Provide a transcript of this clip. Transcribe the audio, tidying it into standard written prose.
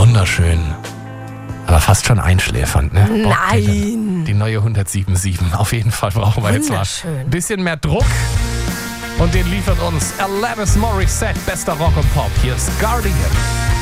Wunderschön. Aber fast schon einschläfernd, ne? Nein. Die neue 107.7. Auf jeden Fall brauchen wir jetzt mal ein bisschen mehr Druck. Und den liefert uns Alanis Morissette, bester Rock und Pop. Hier ist Guardian.